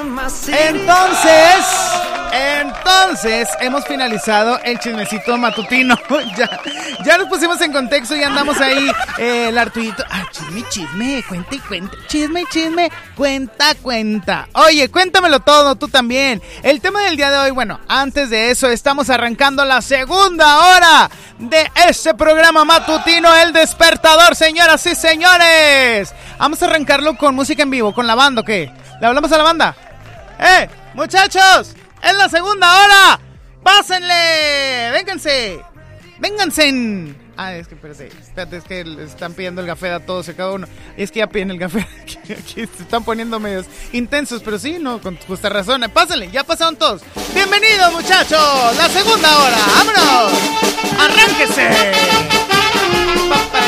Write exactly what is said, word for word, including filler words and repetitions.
Entonces, entonces hemos finalizado el chismecito matutino. ya, ya nos pusimos en contexto y andamos ahí, eh, el Arturito. Ah, chisme, chisme, cuenta y cuenta. Chisme, chisme, cuenta, cuenta. Oye, cuéntamelo todo, tú también. El tema del día de hoy, bueno, antes de eso, estamos arrancando la segunda hora de este programa matutino, El Despertador, señoras y señores. Vamos a arrancarlo con música en vivo, con la banda, ¿o qué? ¿Le hablamos a la banda? ¡Eh, muchachos! ¡Es la segunda hora! ¡Pásenle! ¡Vénganse! ¡Vénganse! Ah, es que, espérate, espérate, es que le están pidiendo el café a todos y a cada uno. Es que ya piden el café. Aquí se están poniendo medios intensos, pero sí, no, con justa razón. Pásenle, ya pasaron todos. ¡Bienvenidos, muchachos! ¡La segunda hora! ¡Vámonos! ¡Arránquese! Pa, pa,